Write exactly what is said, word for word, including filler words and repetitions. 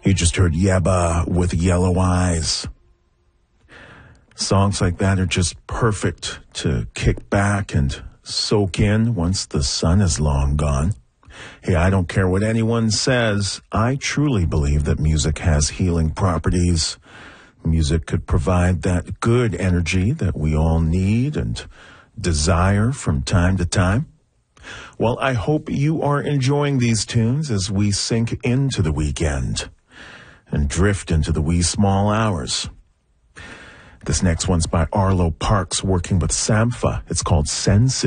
You just heard Yebba with Yellow Eyes. Songs like that are just perfect to kick back and soak in once the sun is long gone. Hey, I don't care what anyone says. I truly believe that music has healing properties. Music could provide that good energy that we all need and desire from time to time. Well, I hope you are enjoying these tunes as we sink into the weekend and drift into the wee small hours. This next one's by Arlo Parks working with Sampha. It's called Sensitive.